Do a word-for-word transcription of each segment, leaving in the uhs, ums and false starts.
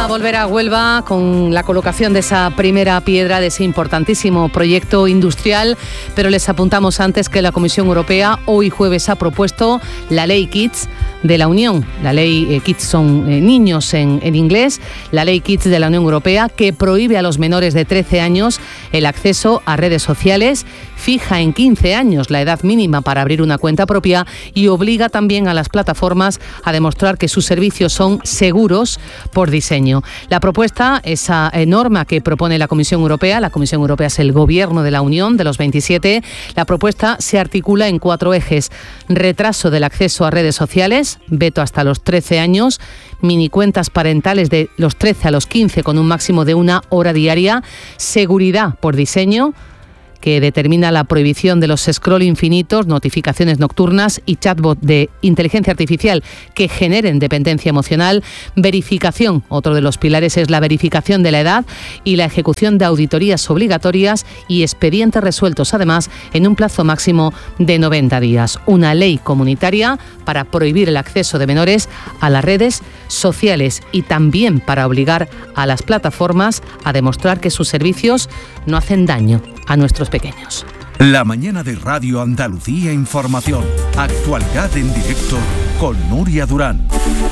a volver a Huelva con la colocación de esa primera piedra de ese importantísimo proyecto industrial, pero les apuntamos antes que la Comisión Europea hoy jueves ha propuesto la ley Kids de la Unión. La ley eh, Kids son eh, niños en, en inglés, la ley Kids de la Unión Europea, que prohíbe a los menores de trece años el acceso a redes sociales, fija en quince años la edad mínima para abrir una cuenta propia y obliga también a las plataformas a demostrar que sus servicios son seguros por diseño. La propuesta, esa norma que propone la Comisión Europea, la Comisión Europea es el gobierno de la Unión de los veintisiete, la propuesta se articula en cuatro ejes: retraso del acceso a redes sociales, veto hasta los trece años, minicuentas parentales de los trece a los quince con un máximo de una hora diaria, seguridad por diseño, que determina la prohibición de los scroll infinitos, notificaciones nocturnas y chatbot de inteligencia artificial que generen dependencia emocional, verificación, otro de los pilares es la verificación de la edad y la ejecución de auditorías obligatorias y expedientes resueltos, además, en un plazo máximo de noventa días. Una ley comunitaria para prohibir el acceso de menores a las redes sociales y también para obligar a las plataformas a demostrar que sus servicios no hacen daño a nuestros pequeños. La mañana de Radio Andalucía Información. Actualidad en directo con Nuria Durán.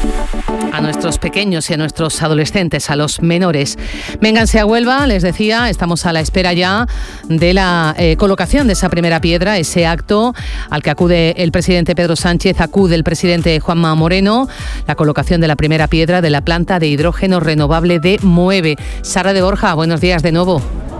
A nuestros pequeños y a nuestros adolescentes, a los menores. Vénganse a Huelva, les decía, estamos a la espera ya de la eh, colocación de esa primera piedra, ese acto al que acude el presidente Pedro Sánchez, acude el presidente Juanma Moreno, la colocación de la primera piedra de la planta de hidrógeno renovable de Moeve. Sara de Borja, buenos días de nuevo.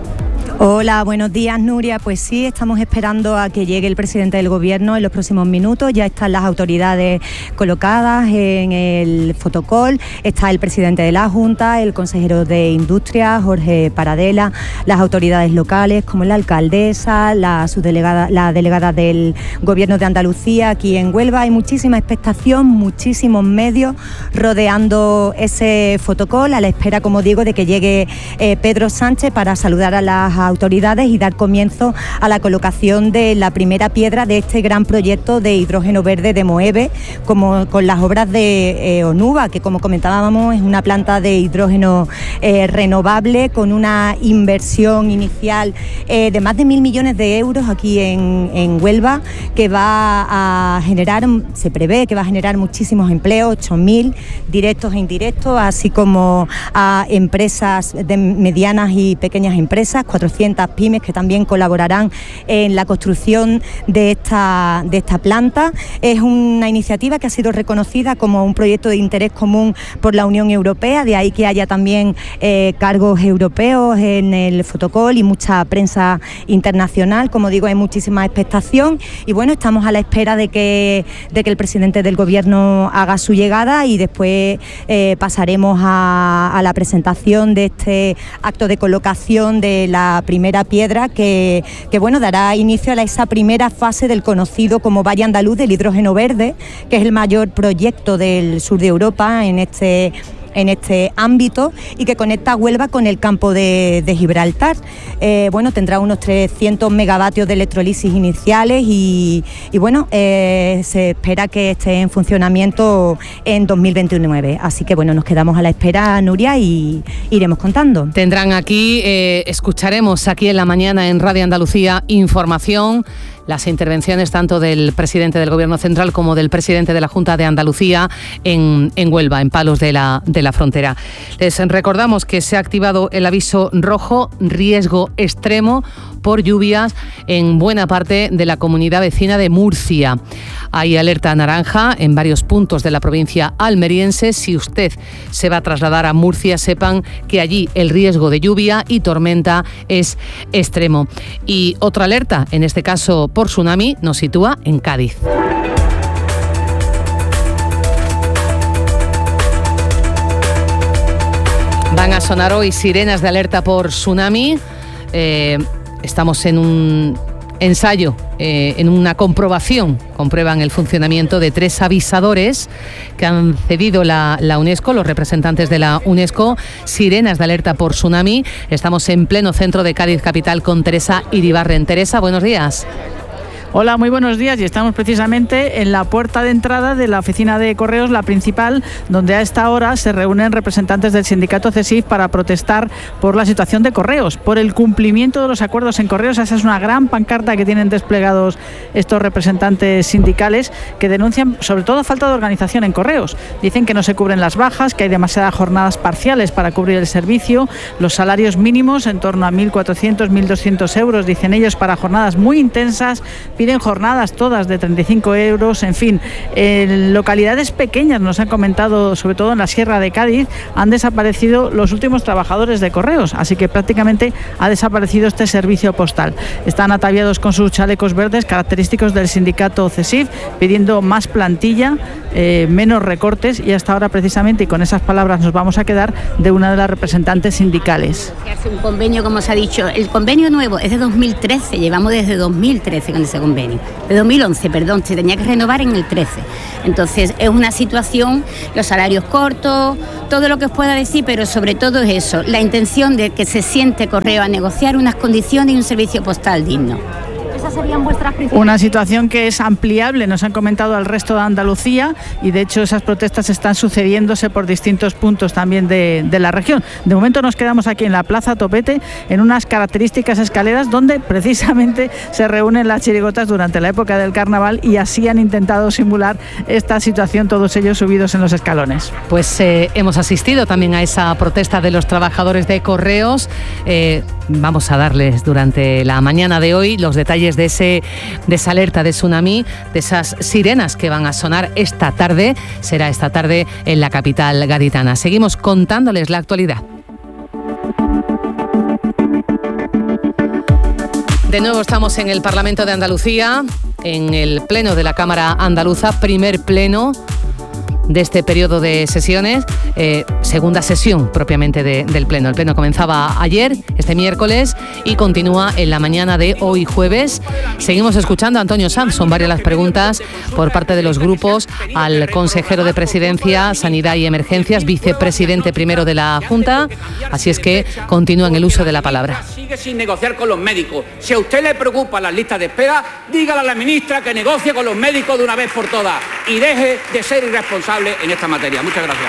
Hola, buenos días, Nuria. Pues sí, estamos esperando a que llegue el presidente del Gobierno en los próximos minutos. Ya están las autoridades colocadas en el fotocall. Está el presidente de la Junta, el consejero de Industria, Jorge Paradela, las autoridades locales como la alcaldesa, la subdelegada, la delegada del Gobierno de Andalucía aquí en Huelva. Hay muchísima expectación, muchísimos medios rodeando ese fotocall a la espera, como digo, de que llegue eh, Pedro Sánchez para saludar a las autoridades y dar comienzo a la colocación de la primera piedra de este gran proyecto de hidrógeno verde de Moeve, como con las obras de eh, Onuba, que como comentábamos es una planta de hidrógeno eh, renovable con una inversión inicial eh, de más de mil millones de euros aquí en, en Huelva, que va a generar, se prevé que va a generar muchísimos empleos, ocho mil directos e indirectos, así como a empresas de medianas y pequeñas empresas, cuatrocientas pymes que también colaborarán en la construcción de esta, de esta planta. Es una iniciativa que ha sido reconocida como un proyecto de interés común por la Unión Europea, de ahí que haya también eh, cargos europeos en el fotocall y mucha prensa internacional. Como digo, hay muchísima expectación y bueno, estamos a la espera de que, de que el presidente del Gobierno haga su llegada y después eh, pasaremos a, a la presentación de este acto de colocación de la primera piedra que, que bueno, dará inicio a la, esa primera fase del conocido como Valle Andaluz del hidrógeno verde, que es el mayor proyecto del sur de Europa en este en este ámbito y que conecta Huelva con el campo de, de Gibraltar. Eh, bueno, tendrá unos trescientos megavatios de electrolisis iniciales y, y bueno, eh, se espera que esté en funcionamiento en dos mil veintinueve. Así que bueno, nos quedamos a la espera, Nuria, y iremos contando. Tendrán aquí, eh, escucharemos aquí en la mañana en Radio Andalucía información, las intervenciones tanto del presidente del Gobierno Central como del presidente de la Junta de Andalucía en, en Huelva, en Palos de la, de la Frontera. Les recordamos que se ha activado el aviso rojo, riesgo extremo por lluvias en buena parte de la comunidad vecina de Murcia. Hay alerta naranja en varios puntos de la provincia almeriense. Si usted se va a trasladar a Murcia, sepan que allí el riesgo de lluvia y tormenta es extremo. Y otra alerta, en este caso por tsunami, nos sitúa en Cádiz. Van a sonar hoy sirenas de alerta por tsunami. Eh, estamos en un ensayo, eh, en una comprobación, comprueban el funcionamiento de tres avisadores que han cedido la, la UNESCO, los representantes de la UNESCO, sirenas de alerta por tsunami. Estamos en pleno centro de Cádiz capital con Teresa Iribarren. Teresa, buenos días. Hola, muy buenos días, y estamos precisamente en la puerta de entrada de la oficina de Correos, la principal, donde a esta hora se reúnen representantes del sindicato CESIF para protestar por la situación de Correos, por el cumplimiento de los acuerdos en Correos. Esa es una gran pancarta que tienen desplegados estos representantes sindicales, que denuncian sobre todo falta de organización en Correos. Dicen que no se cubren las bajas, que hay demasiadas jornadas parciales para cubrir el servicio, los salarios mínimos en torno a mil cuatrocientos, mil doscientos euros, dicen ellos, para jornadas muy intensas. Piden jornadas todas de treinta y cinco euros, en fin, en localidades pequeñas, nos han comentado, sobre todo en la Sierra de Cádiz, han desaparecido los últimos trabajadores de Correos, así que prácticamente ha desaparecido este servicio postal. Están ataviados con sus chalecos verdes, característicos del sindicato CESIF, pidiendo más plantilla, eh, menos recortes, y hasta ahora precisamente, y con esas palabras nos vamos a quedar, de una de las representantes sindicales. Se hace un convenio, como se ha dicho, el convenio nuevo es de dos mil trece, llevamos desde dos mil trece con ese convenio. De dos mil once, perdón, se tenía que renovar en el trece. Entonces es una situación, los salarios cortos, todo lo que os pueda decir, pero sobre todo es eso, la intención de que se siente Correo a negociar unas condiciones y un servicio postal digno. Esas serían vuestras principales. Una situación que es ampliable, nos han comentado al resto de Andalucía, y de hecho esas protestas están sucediéndose por distintos puntos también de, de la región. De momento nos quedamos aquí en la Plaza Topete, en unas características escaleras donde precisamente se reúnen las chirigotas durante la época del carnaval, y así han intentado simular esta situación, todos ellos subidos en los escalones. Pues eh, hemos asistido también a esa protesta de los trabajadores de Correos. Eh, vamos a darles durante la mañana de hoy los detalles de ese de esa alerta de tsunami, de esas sirenas que van a sonar esta tarde. Será esta tarde en la capital gaditana. Seguimos contándoles la actualidad. De nuevo estamos en el Parlamento de Andalucía, en el pleno de la Cámara Andaluza, primer pleno de este periodo de sesiones, eh, segunda sesión propiamente de, del Pleno. El Pleno comenzaba ayer, este miércoles, y continúa en la mañana de hoy jueves. Seguimos escuchando a Antonio Sanz. Son varias las preguntas por parte de los grupos al consejero de Presidencia, Sanidad y Emergencias, vicepresidente primero de la Junta. Así es que continúan el uso de la palabra. Sigue sin negociar con los médicos. Si a usted le preocupan las listas de espera, dígale a la ministra que negocie con los médicos de una vez por todas y deje de ser irresponsable en esta materia. Muchas gracias.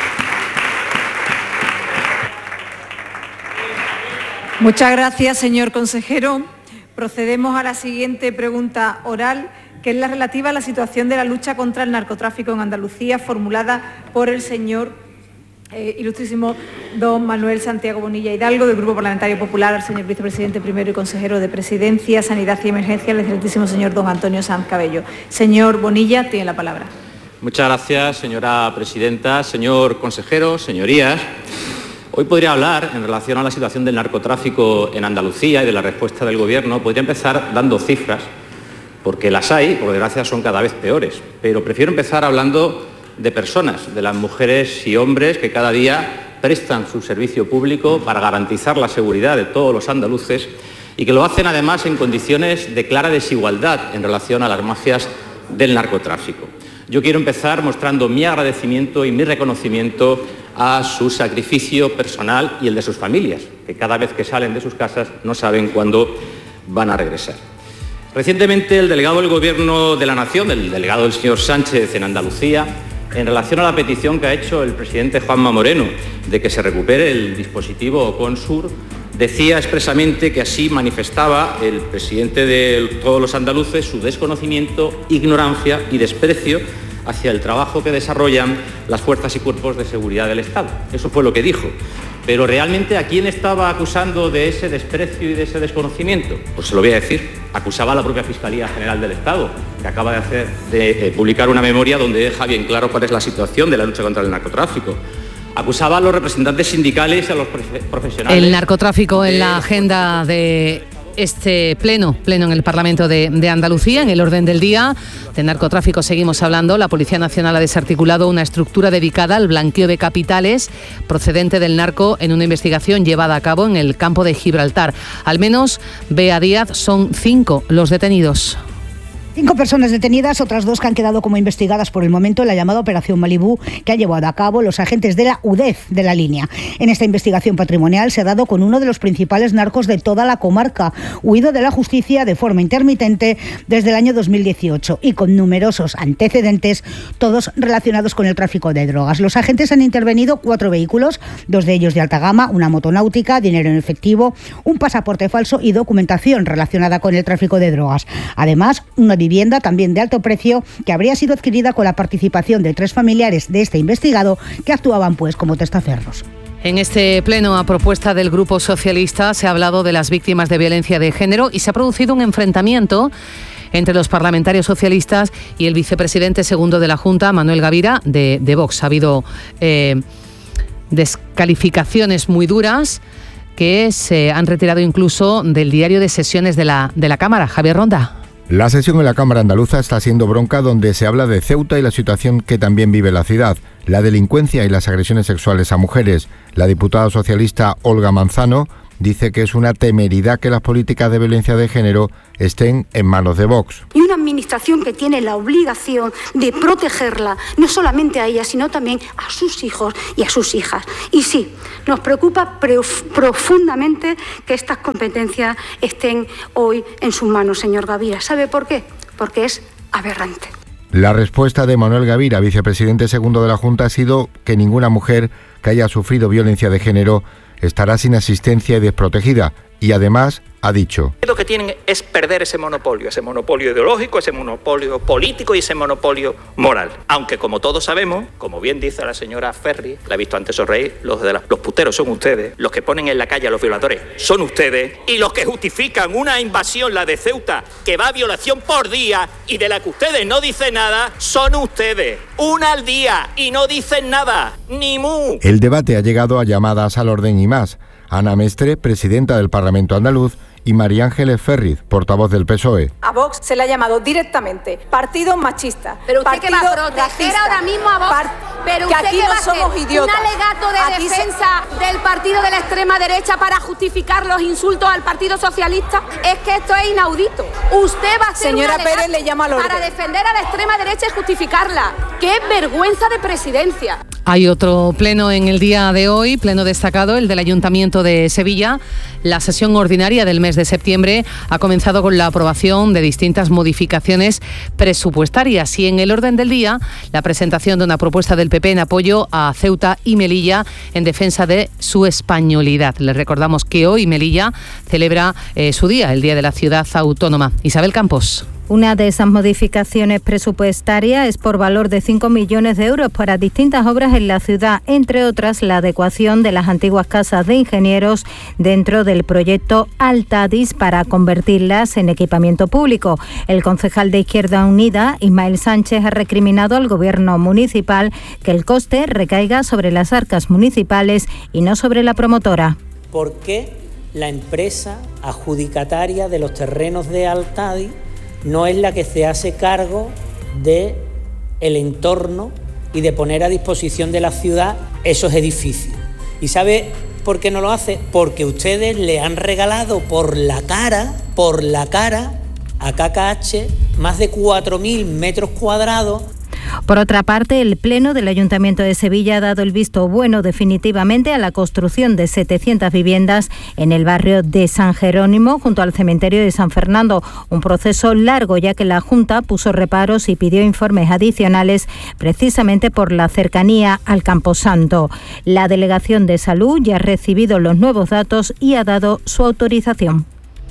Muchas gracias, señor consejero. Procedemos a la siguiente pregunta oral, que es la relativa a la situación de la lucha contra el narcotráfico en Andalucía, formulada por el señor eh, ilustrísimo don Manuel Santiago Bonilla Hidalgo, del Grupo Parlamentario Popular, al señor vicepresidente primero y consejero de Presidencia, Sanidad y Emergencia, el excelentísimo señor don Antonio Sanz Cabello. Señor Bonilla, tiene la palabra. Muchas gracias, señora presidenta. Señor consejero, señorías, hoy podría hablar en relación a la situación del narcotráfico en Andalucía y de la respuesta del Gobierno. Podría empezar dando cifras, porque las hay, por desgracia son cada vez peores, pero prefiero empezar hablando de personas, de las mujeres y hombres que cada día prestan su servicio público para garantizar la seguridad de todos los andaluces, y que lo hacen además en condiciones de clara desigualdad en relación a las mafias del narcotráfico. Yo quiero empezar mostrando mi agradecimiento y mi reconocimiento a su sacrificio personal y el de sus familias, que cada vez que salen de sus casas no saben cuándo van a regresar. Recientemente el delegado del Gobierno de la Nación, el delegado del señor Sánchez en Andalucía, en relación a la petición que ha hecho el presidente Juanma Moreno de que se recupere el dispositivo Consur, decía expresamente que así manifestaba el presidente de todos los andaluces su desconocimiento, ignorancia y desprecio hacia el trabajo que desarrollan las fuerzas y cuerpos de seguridad del Estado. Eso fue lo que dijo. Pero realmente, ¿a quién estaba acusando de ese desprecio y de ese desconocimiento? Pues se lo voy a decir. Acusaba a la propia Fiscalía General del Estado, que acaba de, hacer, de eh, publicar una memoria donde deja bien claro cuál es la situación de la lucha contra el narcotráfico. Acusaba a los representantes sindicales y a los profesionales. El narcotráfico en la agenda de este pleno, pleno en el Parlamento de, de Andalucía. En el orden del día de narcotráfico seguimos hablando. La Policía Nacional ha desarticulado una estructura dedicada al blanqueo de capitales procedente del narco en una investigación llevada a cabo en el campo de Gibraltar. Al menos, Bea Díaz, son cinco los detenidos. Cinco personas detenidas, otras dos que han quedado como investigadas por el momento en la llamada Operación Malibú que han llevado a cabo los agentes de la U D E F de la línea. En esta investigación patrimonial se ha dado con uno de los principales narcos de toda la comarca, huido de la justicia de forma intermitente desde el año dos mil dieciocho y con numerosos antecedentes, todos relacionados con el tráfico de drogas. Los agentes han intervenido cuatro vehículos, dos de ellos de alta gama, una motonáutica, dinero en efectivo, un pasaporte falso y documentación relacionada con el tráfico de drogas. Además, una vivienda también de alto precio que habría sido adquirida con la participación de tres familiares de este investigado que actuaban pues como testaferros. En este pleno, a propuesta del Grupo Socialista, se ha hablado de las víctimas de violencia de género y se ha producido un enfrentamiento entre los parlamentarios socialistas y el vicepresidente segundo de la Junta, Manuel Gavira, de, de Vox. Ha habido eh, descalificaciones muy duras que se han retirado incluso del diario de sesiones de la, de la Cámara. Javier Ronda. La sesión en la Cámara Andaluza está siendo bronca, donde se habla de Ceuta y la situación que también vive la ciudad, la delincuencia y las agresiones sexuales a mujeres. La diputada socialista Olga Manzano dice que es una temeridad que las políticas de violencia de género estén en manos de Vox. Y una administración que tiene la obligación de protegerla, no solamente a ella, sino también a sus hijos y a sus hijas. Y sí, nos preocupa profundamente que estas competencias estén hoy en sus manos, señor Gavira. ¿Sabe por qué? Porque es aberrante. La respuesta de Manuel Gavira, vicepresidente segundo de la Junta, ha sido que ninguna mujer que haya sufrido violencia de género estará sin asistencia y desprotegida. Y además ha dicho: lo que tienen es perder ese monopolio, ese monopolio ideológico, ese monopolio político y ese monopolio moral. Aunque, como todos sabemos, como bien dice la señora Ferri, la he visto antes sonreír, los, de la, los puteros son ustedes, los que ponen en la calle a los violadores son ustedes, y los que justifican una invasión, la de Ceuta, que va a violación por día y de la que ustedes no dicen nada, son ustedes. Una al día y no dicen nada, ni mu. El debate ha llegado a llamadas al orden y más. Ana Mestre, presidenta del Parlamento andaluz, y María Ángeles Ferriz, portavoz del P S O E. A Vox se le ha llamado directamente partido machista. Pero usted partido que va a proteger racista, ahora mismo a Vox, par- pero que usted aquí que no va a somos hacer idiotas. un alegato de Aquí defensa se... del partido de la extrema derecha para justificar los insultos al Partido Socialista. Es que esto es inaudito. Usted va a hacer Señora un alegato Pérez le llama al orden para defender a la extrema derecha y justificarla. ¡Qué vergüenza de presidencia! Hay otro pleno en el día de hoy, pleno destacado, el del Ayuntamiento de Sevilla. La sesión ordinaria del mes de septiembre ha comenzado con la aprobación de distintas modificaciones presupuestarias y en el orden del día la presentación de una propuesta del P P en apoyo a Ceuta y Melilla en defensa de su españolidad. Les recordamos que hoy Melilla celebra eh, su día, el Día de la Ciudad Autónoma. Isabel Campos. Una de esas modificaciones presupuestarias es por valor de cinco millones de euros para distintas obras en la ciudad, entre otras la adecuación de las antiguas casas de ingenieros dentro del proyecto Altadis para convertirlas en equipamiento público. El concejal de Izquierda Unida, Ismael Sánchez, ha recriminado al gobierno municipal que el coste recaiga sobre las arcas municipales y no sobre la promotora. ¿Por qué la empresa adjudicataria de los terrenos de Altadis no es la que se hace cargo de el entorno y de poner a disposición de la ciudad esos edificios? ¿Y sabe por qué no lo hace? Porque ustedes le han regalado por la cara, por la cara, a K K H más de cuatro mil metros cuadrados. Por otra parte, el Pleno del Ayuntamiento de Sevilla ha dado el visto bueno definitivamente a la construcción de setecientas viviendas en el barrio de San Jerónimo, junto al cementerio de San Fernando. Un proceso largo, ya que la Junta puso reparos y pidió informes adicionales precisamente por la cercanía al Camposanto. La Delegación de Salud ya ha recibido los nuevos datos y ha dado su autorización.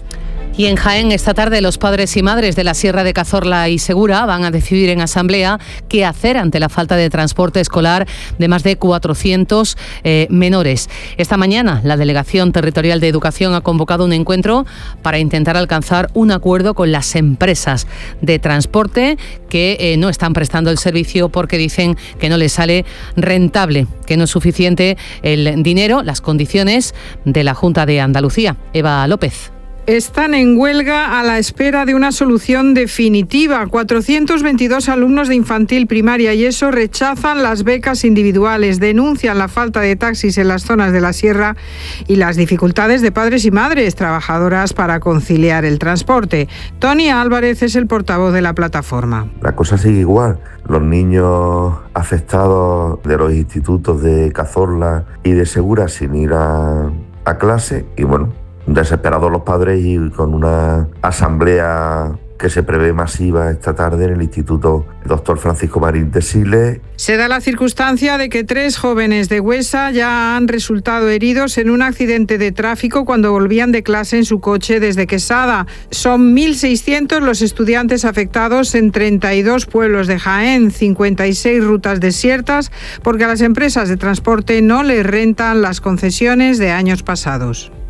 Y en Jaén, esta tarde, los padres y madres de la Sierra de Cazorla y Segura van a decidir en asamblea qué hacer ante la falta de transporte escolar de más de cuatrocientos eh, menores. Esta mañana, la Delegación Territorial de Educación ha convocado un encuentro para intentar alcanzar un acuerdo con las empresas de transporte que eh, no están prestando el servicio porque dicen que no les sale rentable, que no es suficiente el dinero, las condiciones de la Junta de Andalucía. Eva López. están en huelga a la espera de una solución definitiva. cuatrocientos veintidós alumnos de infantil, primaria y eso rechazan las becas individuales, denuncian la falta de taxis en las zonas de la sierra y las dificultades de padres y madres trabajadoras para conciliar el transporte. Tony Álvarez es el portavoz de la plataforma. La cosa sigue igual. Los niños afectados de los institutos de Cazorla y de Segura sin ir a, a clase y bueno, desesperados los padres y con una asamblea que se prevé masiva esta tarde en el Instituto Doctor Francisco Marín de Siles. Se da la circunstancia de que tres jóvenes de Huesa ya han resultado heridos en un accidente de tráfico cuando volvían de clase en su coche desde Quesada. Son mil seiscientos los estudiantes afectados en treinta y dos pueblos de Jaén, cincuenta y seis rutas desiertas, porque a las empresas de transporte no les rentan las concesiones de años pasados.